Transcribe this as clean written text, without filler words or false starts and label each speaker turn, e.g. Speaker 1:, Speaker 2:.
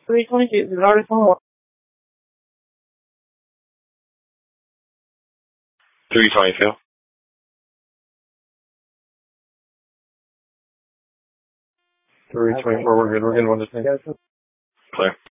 Speaker 1: 322, this is Artist on what?
Speaker 2: 322.
Speaker 1: 324, we're good. We're good. One to take.
Speaker 2: Clear.